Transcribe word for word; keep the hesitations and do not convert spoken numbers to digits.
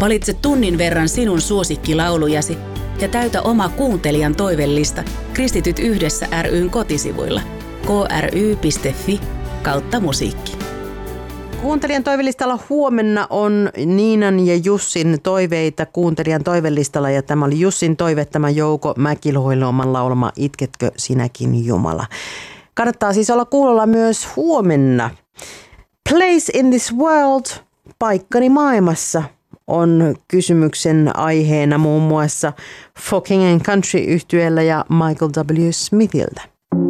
Valitse tunnin verran sinun suosikkilaulujasi ja täytä oma kuuntelijan toivellista Kristityt yhdessä ry:n kotisivuilla kry piste fi kautta musiikki. Kuuntelijan toivelistalla huomenna on Niinan ja Jussin toiveita kuuntelijan toivelistalla, ja tämä oli Jussin toive, tämä Jouko Mäkiloheloman laulama Itketkö sinäkin Jumala. Kannattaa siis olla kuulolla myös huomenna. Place in this world, paikkani maailmassa, on kysymyksen aiheena muun muassa For King and Country -yhtyeellä ja Michael W. Smithiltä.